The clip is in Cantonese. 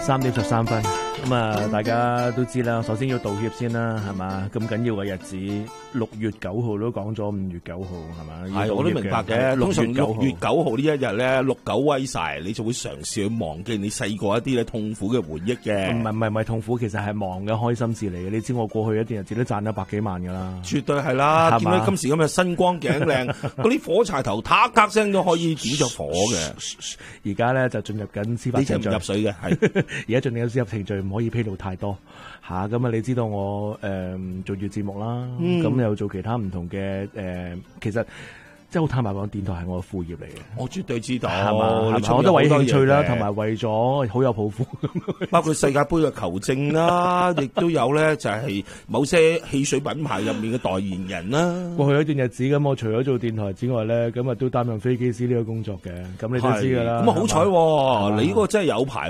3點13分，咁啊，大家都知啦。首先要道歉先啦，係嘛？咁緊要嘅日子，6月9號都講咗5月9號，係嘛？ 係，我都明白嘅。通常6月9號呢一日咧，6-9威晒，你就會嘗試去忘記你細個一啲咧痛苦嘅回憶嘅。 唔係痛苦，其實係忙嘅開心事嚟嘅。你知我過去一段日子都賺咗100幾萬㗎啦。 絕對係啦，見到今時今日身光頸靚，嗰啲火柴頭嗒嗒聲都可以點着火嘅。 而家咧就進入緊司法程序， 你入水嘅係。 而家進入司法程序，唔可以披露太多嚇。咁啊，你知道我做住節目啦，咁又做其他唔同嘅其實即係好坦白講，電台係我嘅副業嚟嘅。我絕對知道， 係嘛？我都為興趣啦，同埋為咗好有抱負， 包括世界盃嘅球證啦，亦都有咧就係某些汽水品牌入面嘅代言人啦。 過去一段日子咁，我除咗做電台之外咧，咁啊都擔任飛機師呢個工作嘅。咁你都知㗎啦。 咁啊好彩，你嗰個真係有排。